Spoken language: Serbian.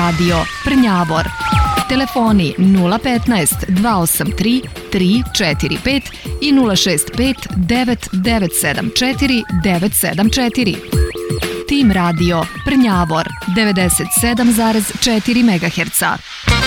radio Prnjavor. Telefoni 015 283 345 i 065 9974 974. Tim radio Prnjavor 97,4 MHz.